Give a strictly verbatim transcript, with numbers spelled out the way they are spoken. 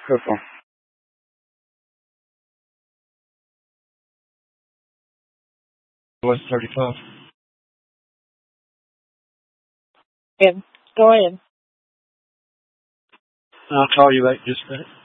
Go for one thirty-five. And go ahead. I'll call you back just a minute.